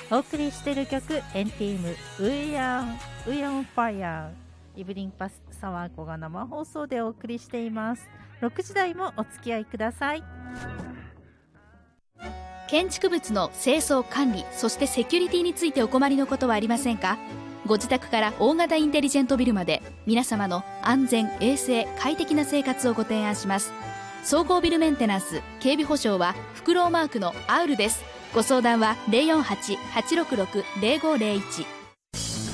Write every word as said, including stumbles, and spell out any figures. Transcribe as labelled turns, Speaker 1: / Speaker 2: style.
Speaker 1: お送りしている曲エンティームウィアンウィアンファイヤー、イブリンパスサワーコが生放送でお送りしています。ろくじ台もお付き合いください。
Speaker 2: 建築物の清掃管理、そしてセキュリティについてお困りのことはありませんか？ご自宅から大型インテリジェントビルまで、皆様の安全衛生快適な生活をご提案します。総合ビルメンテナンス警備保障はフクロウマークのアウルです。ご相談は ゼロよんはち はちろくろく ゼロごゼロいち